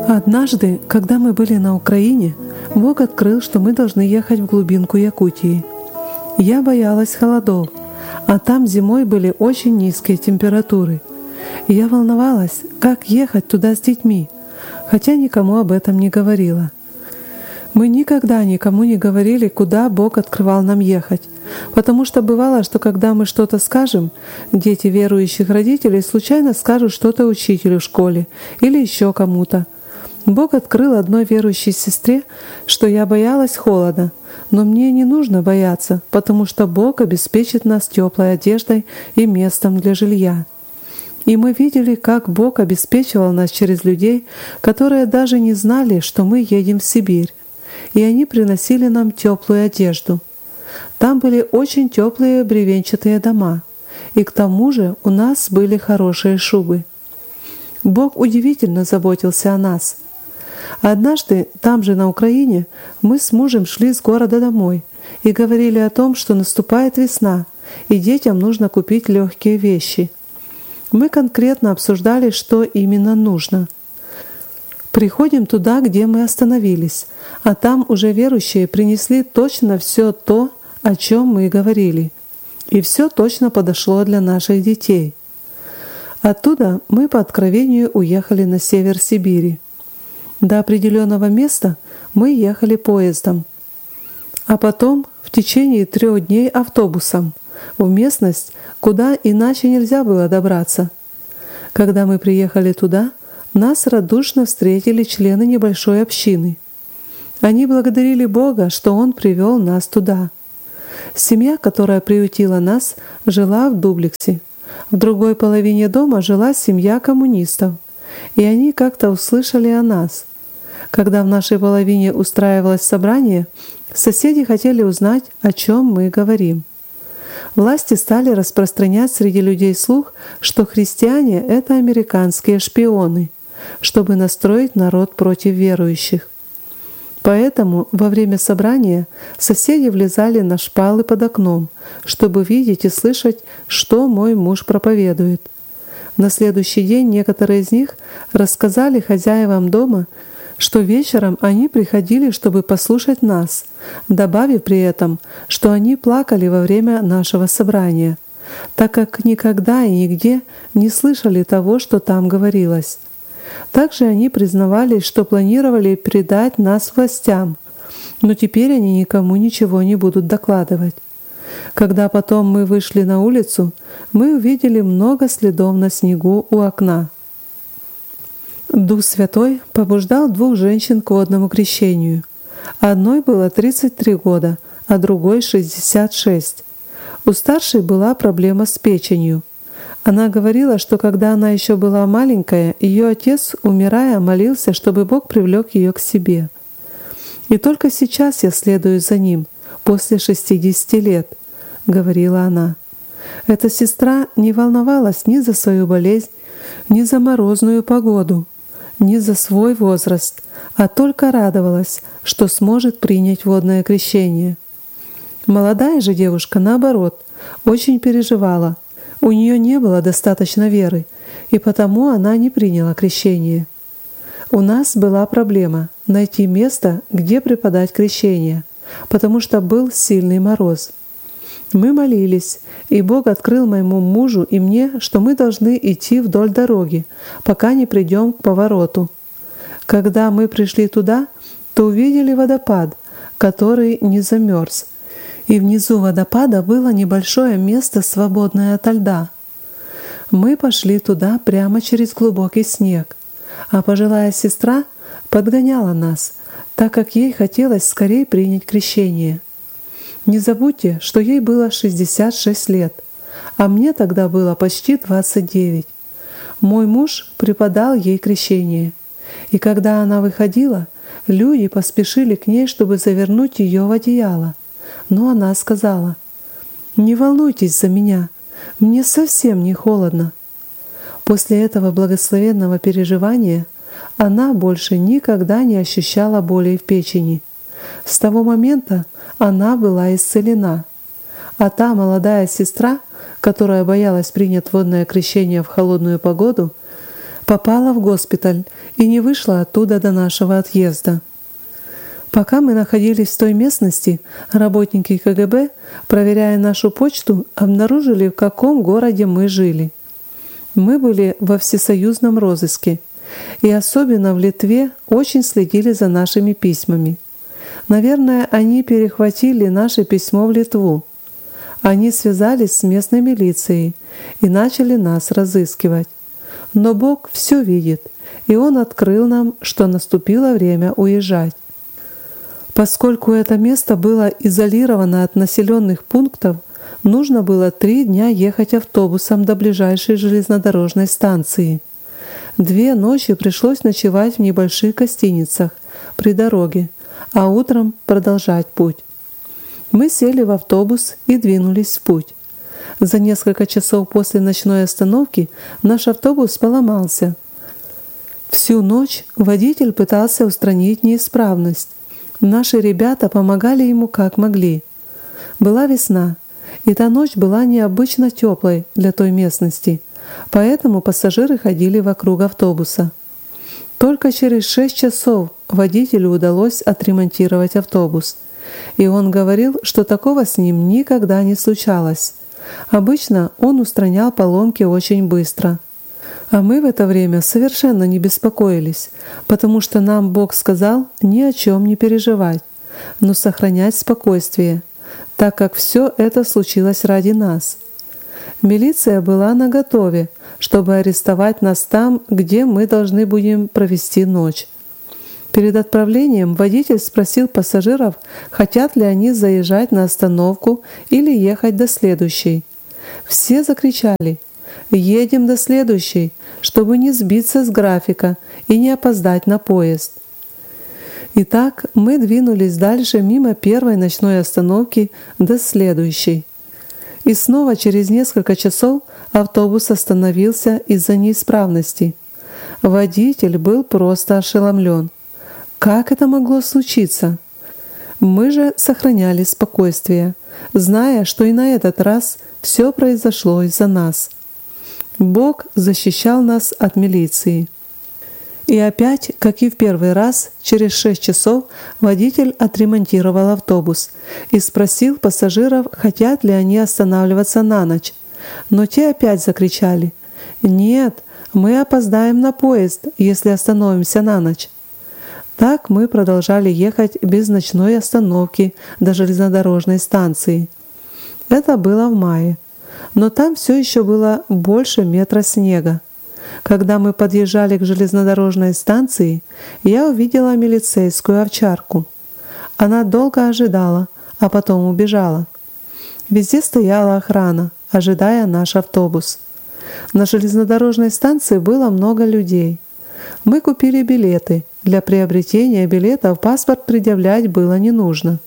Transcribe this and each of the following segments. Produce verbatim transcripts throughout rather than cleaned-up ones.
Однажды, когда мы были на Украине, Бог открыл, что мы должны ехать в глубинку Якутии. Я боялась холодов, а там зимой были очень низкие температуры. Я волновалась, как ехать туда с детьми, хотя никому об этом не говорила. Мы никогда никому не говорили, куда Бог открывал нам ехать, потому что бывало, что когда мы что-то скажем, дети верующих родителей случайно скажут что-то учителю в школе или еще кому-то. Бог открыл одной верующей сестре, что я боялась холода, но мне не нужно бояться, потому что Бог обеспечит нас теплой одеждой и местом для жилья. И мы видели, как Бог обеспечивал нас через людей, которые даже не знали, что мы едем в Сибирь, и они приносили нам теплую одежду. Там были очень теплые бревенчатые дома, и к тому же у нас были хорошие шубы. Бог удивительно заботился о нас. Однажды, там же на Украине, мы с мужем шли с города домой и говорили о том, что наступает весна, и детям нужно купить легкие вещи. Мы конкретно обсуждали, что именно нужно. Приходим туда, где мы остановились, а там уже верующие принесли точно все то, о чем мы говорили, и все точно подошло для наших детей. Оттуда мы по откровению уехали на север Сибири. До определенного места мы ехали поездом, а потом в течение трех дней автобусом в местность, куда иначе нельзя было добраться. Когда мы приехали туда, нас радушно встретили члены небольшой общины. Они благодарили Бога, что Он привел нас туда. Семья, которая приютила нас, жила в дуплексе. В другой половине дома жила семья коммунистов, и они как-то услышали о нас. Когда в нашей половине устраивалось собрание, соседи хотели узнать, о чем мы говорим. Власти стали распространять среди людей слух, что христиане — это американские шпионы, чтобы настроить народ против верующих. Поэтому во время собрания соседи влезали на шпалы под окном, чтобы видеть и слышать, что мой муж проповедует. На следующий день некоторые из них рассказали хозяевам дома, что вечером они приходили, чтобы послушать нас, добавив при этом, что они плакали во время нашего собрания, так как никогда и нигде не слышали того, что там говорилось. Также они признавались, что планировали предать нас властям, но теперь они никому ничего не будут докладывать. Когда потом мы вышли на улицу, мы увидели много следов на снегу у окна. Дух Святой побуждал двух женщин к водному крещению. Одной было тридцать три года, а другой — шестьдесят шесть. У старшей была проблема с печенью. Она говорила, что когда она еще была маленькая, ее отец, умирая, молился, чтобы Бог привлек ее к себе. «И только сейчас я следую за ним, после шестидесяти лет», — говорила она. Эта сестра не волновалась ни за свою болезнь, ни за морозную погоду, ни за свой возраст, а только радовалась, что сможет принять водное крещение. Молодая же девушка, наоборот, очень переживала. У нее не было достаточно веры, и потому она не приняла крещение. У нас была проблема — найти место, где преподать крещение, потому что был сильный мороз. Мы молились, и Бог открыл моему мужу и мне, что мы должны идти вдоль дороги, пока не придем к повороту. Когда мы пришли туда, то увидели водопад, который не замерз, и внизу водопада было небольшое место, свободное ото льда. Мы пошли туда прямо через глубокий снег, а пожилая сестра подгоняла нас, так как ей хотелось скорее принять крещение. Не забудьте, что ей было шестьдесят шесть лет, а мне тогда было почти двадцать девять. Мой муж преподал ей крещение, и когда она выходила, люди поспешили к ней, чтобы завернуть ее в одеяло. Но она сказала: «Не волнуйтесь за меня, мне совсем не холодно». После этого благословенного переживания она больше никогда не ощущала боли в печени. С того момента она была исцелена. А та молодая сестра, которая боялась принять водное крещение в холодную погоду, Попала в госпиталь и не вышла оттуда до нашего отъезда. Пока мы находились в той местности, работники ка гэ бэ, проверяя нашу почту, обнаружили, в каком городе мы жили. Мы были во всесоюзном розыске, и особенно в Литве очень следили за нашими письмами. Наверное, они перехватили наше письмо в Литву. Они связались с местной милицией и начали нас разыскивать. Но Бог все видит, и Он открыл нам, что наступило время уезжать. Поскольку это место было изолировано от населенных пунктов, нужно было три дня ехать автобусом до ближайшей железнодорожной станции. Две ночи пришлось ночевать в небольших гостиницах при дороге, а утром продолжать путь. Мы сели в автобус и двинулись в путь. За несколько часов после ночной остановки наш автобус поломался. Всю ночь водитель пытался устранить неисправность. Наши ребята помогали ему как могли. Была весна, и та ночь была необычно теплой для той местности, поэтому пассажиры ходили вокруг автобуса. Только через шесть часов водителю удалось отремонтировать автобус, и он говорил, что такого с ним никогда не случалось. Обычно он устранял поломки очень быстро. А мы в это время совершенно не беспокоились, потому что нам Бог сказал ни о чем не переживать, но сохранять спокойствие, так как все это случилось ради нас. Милиция была наготове, чтобы арестовать нас там, где мы должны будем провести ночь. Перед отправлением водитель спросил пассажиров, хотят ли они заезжать на остановку или ехать до следующей. Все закричали: «Едем до следующей, чтобы не сбиться с графика и не опоздать на поезд». Итак, мы двинулись дальше мимо первой ночной остановки до следующей. И снова через несколько часов автобус остановился из-за неисправности. Водитель был просто ошеломлен. Как это могло случиться? Мы же сохраняли спокойствие, зная, что и на этот раз все произошло из-за нас. Бог защищал нас от милиции. И опять, как и в первый раз, через шесть часов водитель отремонтировал автобус и спросил пассажиров, хотят ли они останавливаться на ночь. Но те опять закричали: «Нет, мы опоздаем на поезд, если остановимся на ночь». Так мы продолжали ехать без ночной остановки до железнодорожной станции. Это было в мае, но там все еще было больше метра снега. Когда мы подъезжали к железнодорожной станции, я увидела милицейскую овчарку. Она долго ожидала, а потом убежала. Везде стояла охрана, ожидая наш автобус. На железнодорожной станции было много людей. Мы купили билеты. Для приобретения билетов паспорт предъявлять было не нужно.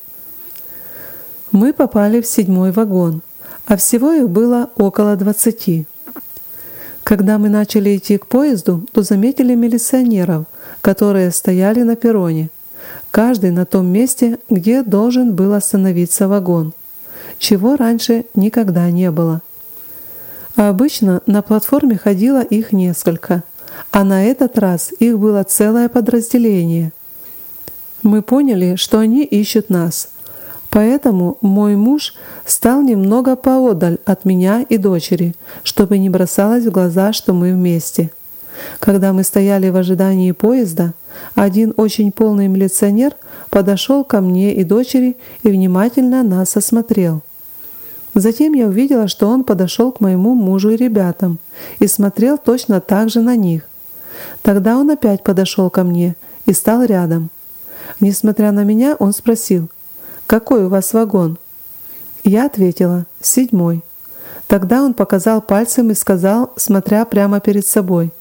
Мы попали в седьмой вагон, а всего их было около двадцати. Когда мы начали идти к поезду, то заметили милиционеров, которые стояли на перроне, каждый на том месте, где должен был остановиться вагон, чего раньше никогда не было. А обычно на платформе ходило их несколько, а на этот раз их было целое подразделение. Мы поняли, что они ищут нас, поэтому мой муж стал немного поодаль от меня и дочери, чтобы не бросалось в глаза, что мы вместе. Когда мы стояли в ожидании поезда, один очень полный милиционер подошел ко мне и дочери и внимательно нас осмотрел. Затем я увидела, что он подошел к моему мужу и ребятам и смотрел точно так же на них. Тогда он опять подошел ко мне и стал рядом. Несмотря на меня, он спросил: «Какой у вас вагон?» Я ответила: «Седьмой». Тогда он показал пальцем и сказал, смотря прямо перед собой: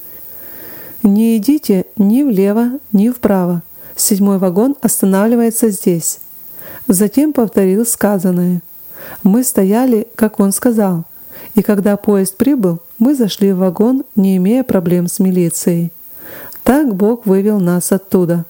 «Не идите ни влево, ни вправо. Седьмой вагон останавливается здесь». Затем повторил сказанное. Мы стояли, как он сказал, и когда поезд прибыл, мы зашли в вагон, не имея проблем с милицией. Так Бог вывел нас оттуда.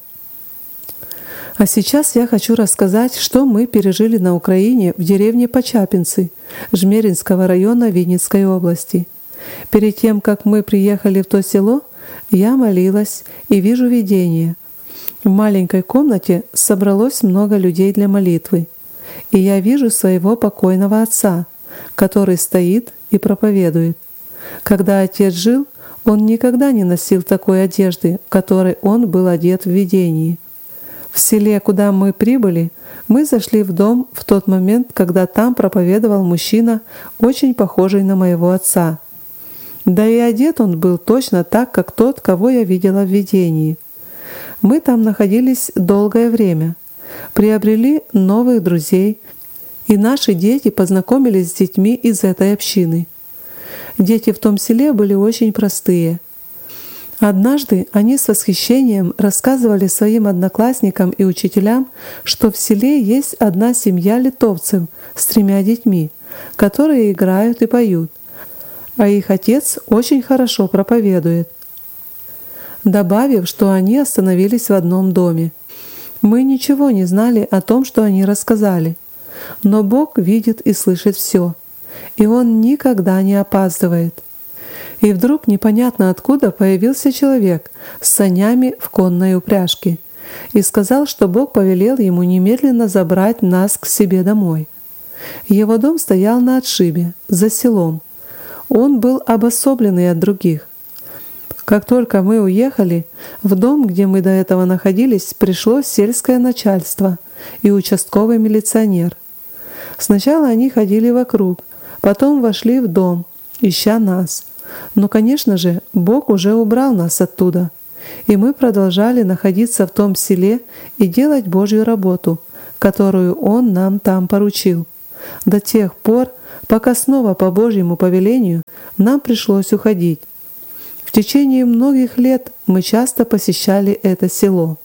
А сейчас я хочу рассказать, что мы пережили на Украине в деревне Почапинцы Жмеринского района Винницкой области. Перед тем, как мы приехали в то село, Я молилась и вижу видение. В маленькой комнате собралось много людей для молитвы, и я вижу своего покойного отца, который стоит и проповедует. Когда отец жил, он никогда не носил такой одежды, в которой он был одет в видении. В селе, куда мы прибыли, мы зашли в дом в тот момент, когда там проповедовал мужчина, очень похожий на моего отца. Да и одет он был точно так, как тот, кого я видела в видении. Мы там находились долгое время, приобрели новых друзей, и наши дети познакомились с детьми из этой общины. Дети в том селе были очень простые. Однажды они с восхищением рассказывали своим одноклассникам и учителям, что в селе есть одна семья литовцев с тремя детьми, которые играют и поют, а их отец очень хорошо проповедует, добавив, что они остановились в одном доме. Мы ничего не знали о том, что они рассказали, но Бог видит и слышит все, и Он никогда не опаздывает. И вдруг непонятно откуда появился человек с санями в конной упряжке и сказал, что Бог повелел ему немедленно забрать нас к себе домой. Его дом стоял на отшибе, за селом. Он был обособленный от других. Как только мы уехали, в дом, где мы до этого находились, пришло сельское начальство и участковый милиционер. Сначала они ходили вокруг, потом вошли в дом, ища нас. Но, конечно же, Бог уже убрал нас оттуда, и мы продолжали находиться в том селе и делать Божью работу, которую Он нам там поручил, до тех пор, пока снова по Божьему повелению нам пришлось уходить. В течение многих лет мы часто посещали это село.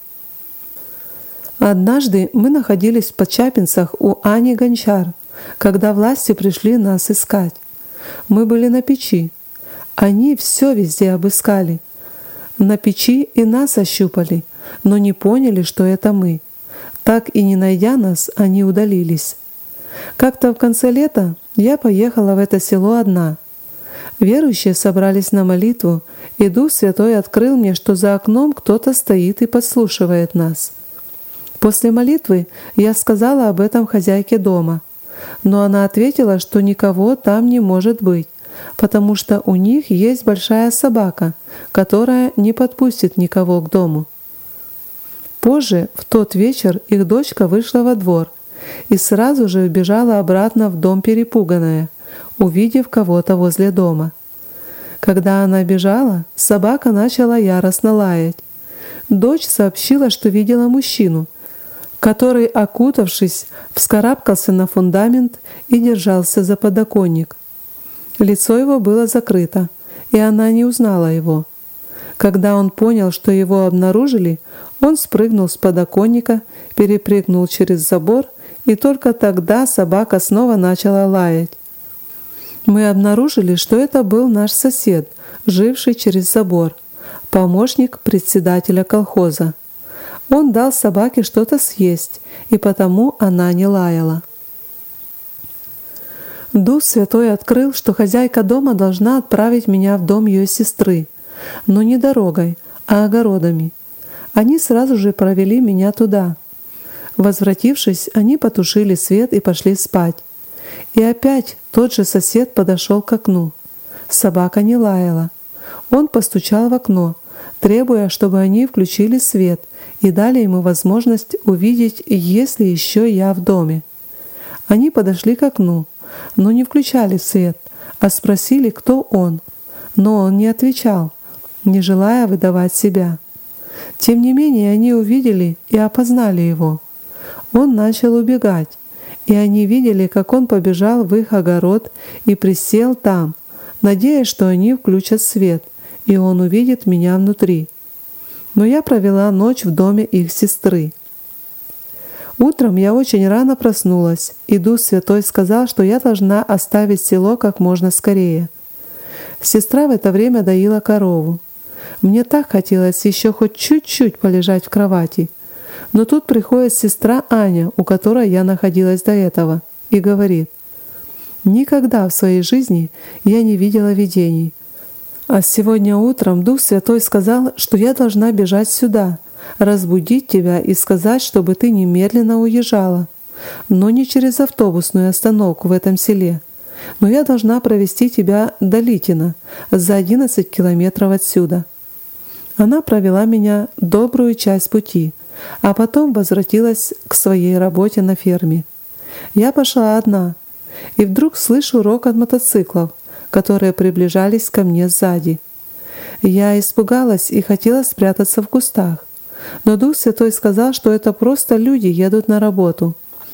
Однажды мы находились в Подчапинцах у Ани Гончар, когда власти пришли нас искать. Мы были на печи. Они все везде обыскали. На печи и нас ощупали, но не поняли, что это мы. Так и не найдя нас, они удалились. Как-то в конце лета я поехала в это село одна. Верующие собрались на молитву, и Дух Святой открыл мне, что за окном кто-то стоит и подслушивает нас. После молитвы я сказала об этом хозяйке дома, но она ответила, что никого там не может быть, потому что у них есть большая собака, которая не подпустит никого к дому. Позже, в тот вечер, их дочка вышла во двор и сразу же убежала обратно в дом перепуганная, увидев кого-то возле дома. Когда она бежала, собака начала яростно лаять. Дочь сообщила, что видела мужчину, который, окутавшись, вскарабкался на фундамент и держался за подоконник. Лицо его было закрыто, и она не узнала его. Когда он понял, что его обнаружили, он спрыгнул с подоконника, перепрыгнул через забор, и только тогда собака снова начала лаять. Мы обнаружили, что это был наш сосед, живший через забор, помощник председателя колхоза. Он дал собаке что-то съесть, и потому она не лаяла. Дух Святой открыл, что хозяйка дома должна отправить меня в дом ее сестры, но не дорогой, а огородами. Они сразу же провели меня туда. Возвратившись, они потушили свет и пошли спать. И опять тот же сосед подошел к окну. Собака не лаяла. Он постучал в окно, требуя, чтобы они включили свет и дали ему возможность увидеть, есть ли еще я в доме. Они подошли к окну, но не включали свет, а спросили, кто он. Но он не отвечал, не желая выдавать себя. Тем не менее, они увидели и опознали его. Он начал убегать, и они видели, как он побежал в их огород и присел там, надеясь, что они включат свет, и он увидит меня внутри. Но я провела ночь в доме их сестры. Утром я очень рано проснулась, и Дух Святой сказал, что я должна оставить село как можно скорее. Сестра в это время доила корову. Мне так хотелось еще хоть чуть-чуть полежать в кровати. Но тут приходит сестра Аня, у которой я находилась до этого, и говорит: «Никогда в своей жизни я не видела видений. А сегодня утром Дух Святой сказал, что я должна бежать сюда, разбудить тебя и сказать, чтобы ты немедленно уезжала, но не через автобусную остановку в этом селе. Но я должна провести тебя до Литина, за одиннадцать километров отсюда. Она провела меня добрую часть пути, а потом возвратилась к своей работе на ферме. Я пошла одна, и вдруг слышу рокот мотоциклов, которые приближались ко мне сзади. Я испугалась и хотела спрятаться в кустах, но Дух Святой сказал, что это просто люди едут на работу.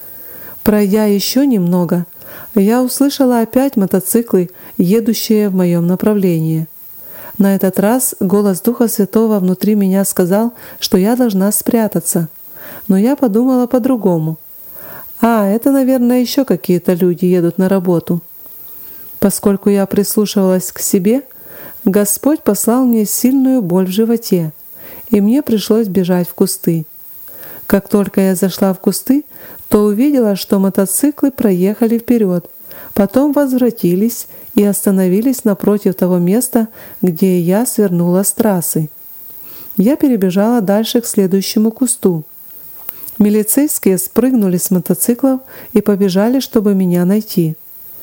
Пройдя еще немного, я услышала опять мотоциклы, едущие в моем направлении. На этот раз голос Духа Святого внутри меня сказал, что я должна спрятаться, но я подумала по-другому. А, это, наверное, еще какие-то люди едут на работу. Поскольку я прислушивалась к себе, Господь послал мне сильную боль в животе, и мне пришлось бежать в кусты. Как только я зашла в кусты, то увидела, что мотоциклы проехали вперед, потом возвратились и остановились напротив того места, где я свернула с трассы. Я перебежала дальше к следующему кусту. Милицейские спрыгнули с мотоциклов и побежали, чтобы меня найти.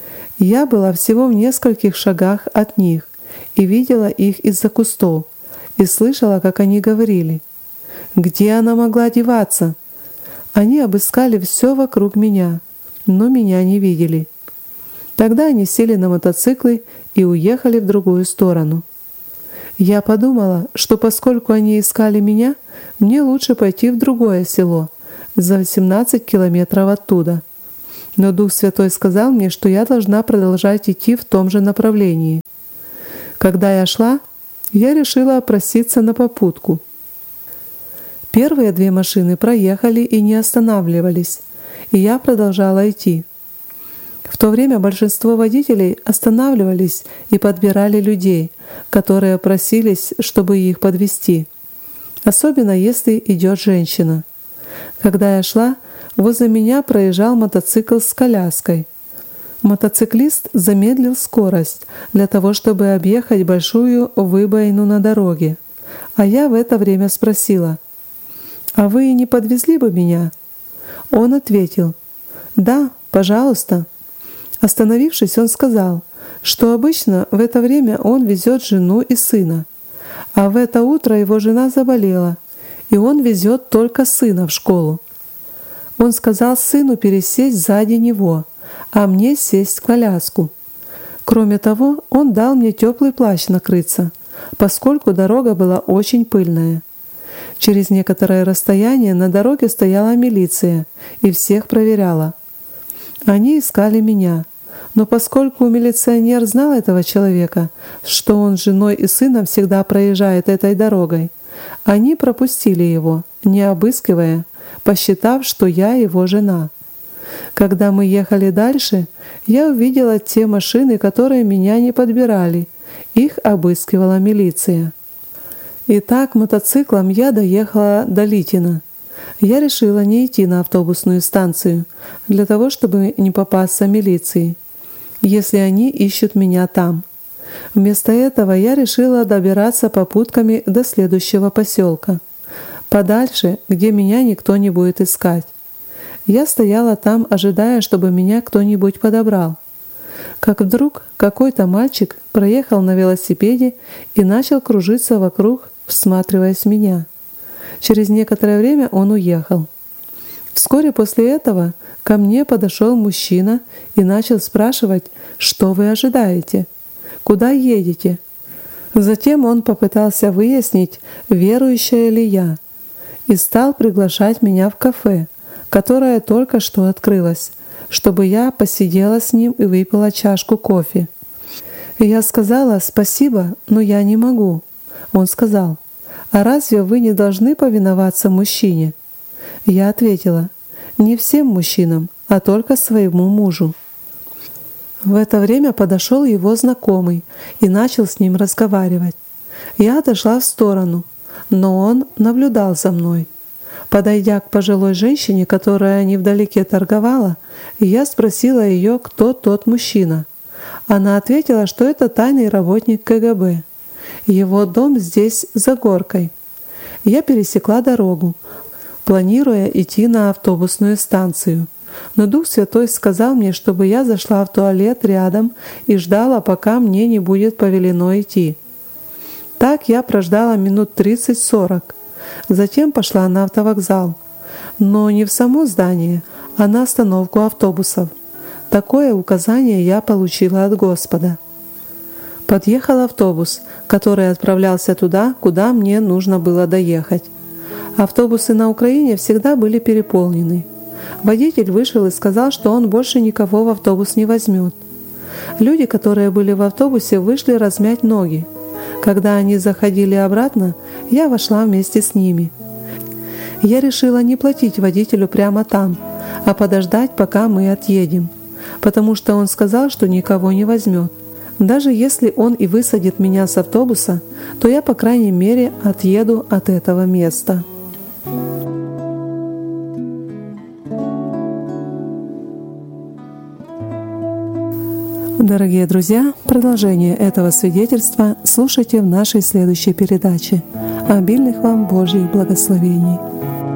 Я была всего в нескольких шагах от них и видела их из-за кустов, и слышала, как они говорили: «Где она могла деваться?» Они обыскали все вокруг меня, но меня не видели. Тогда они сели на мотоциклы и уехали в другую сторону. Я подумала, что поскольку они искали меня, мне лучше пойти в другое село, за восемнадцать километров оттуда. Но Дух Святой сказал мне, что я должна продолжать идти в том же направлении. Когда я шла, я решила опроситься на попутку. Первые две машины проехали и не останавливались, и я продолжала идти. В то время большинство водителей останавливались и подбирали людей, которые просились, чтобы их подвезти, особенно если идет женщина. Когда я шла, возле меня проезжал мотоцикл с коляской. Мотоциклист замедлил скорость для того, чтобы объехать большую выбоину на дороге, а я в это время спросила: «А вы не подвезли бы меня?» Он ответил: «Да, пожалуйста». Остановившись, он сказал, что обычно в это время он везет жену и сына, а в это утро его жена заболела, и он везет только сына в школу. Он сказал сыну пересесть сзади него, а мне сесть в коляску. Кроме того, он дал мне теплый плащ накрыться, поскольку дорога была очень пыльная. Через некоторое расстояние на дороге стояла милиция и всех проверяла. Они искали меня, но поскольку милиционер знал этого человека, что он с женой и сыном всегда проезжает этой дорогой, они пропустили его, не обыскивая, посчитав, что я его жена. Когда мы ехали дальше, я увидела те машины, которые меня не подбирали. Их обыскивала милиция. Итак, мотоциклом я доехала до Литина. Я решила не идти на автобусную станцию, для того, чтобы не попасться милиции, если они ищут меня там. Вместо этого я решила добираться попутками до следующего поселка, подальше, где меня никто не будет искать. Я стояла там, ожидая, чтобы меня кто-нибудь подобрал. Как вдруг какой-то мальчик проехал на велосипеде и начал кружиться вокруг, всматриваясь в меня. Через некоторое время он уехал. Вскоре после этого ко мне подошел мужчина и начал спрашивать, что вы ожидаете, куда едете. Затем он попытался выяснить, верующая ли я, и стал приглашать меня в кафе, которое только что открылось, чтобы я посидела с ним и выпила чашку кофе. Я сказала: «Спасибо, но я не могу». Он сказал: «А разве вы не должны повиноваться мужчине?» Я ответила: «Не всем мужчинам, а только своему мужу». В это время подошел его знакомый и начал с ним разговаривать. Я отошла в сторону, но он наблюдал за мной. Подойдя к пожилой женщине, которая невдалеке торговала, я спросила ее, кто тот мужчина. Она ответила, что это тайный работник ка гэ бэ. Его дом здесь за горкой. Я пересекла дорогу, планируя идти на автобусную станцию. Но Дух Святой сказал мне, чтобы я зашла в туалет рядом и ждала, пока мне не будет повелено идти. Так я прождала минут тридцать-сорок. Затем пошла на автовокзал. Но не в само здание, а на остановку автобусов. Такое указание я получила от Господа. Подъехал автобус, который отправлялся туда, куда мне нужно было доехать. Автобусы на Украине всегда были переполнены. Водитель вышел и сказал, что он больше никого в автобус не возьмет. Люди, которые были в автобусе, вышли размять ноги. Когда они заходили обратно, я вошла вместе с ними. Я решила не платить водителю прямо там, а подождать, пока мы отъедем, потому что он сказал, что никого не возьмет. Даже если он и высадит меня с автобуса, то я, по крайней мере, отъеду от этого места. Дорогие друзья, продолжение этого свидетельства слушайте в нашей следующей передаче. Обильных вам Божьих благословений!